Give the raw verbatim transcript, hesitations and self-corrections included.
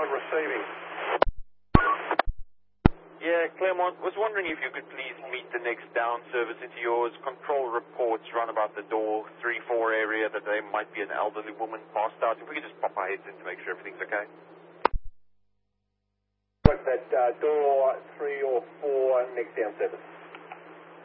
receiving. Yeah, Claremont, was wondering if you could please meet the next down service into yours. Control reports run about the door three four area that there might be an elderly woman passed out. If we could just pop our heads in to make sure everything's okay. What's that, uh, door three or four, next down service?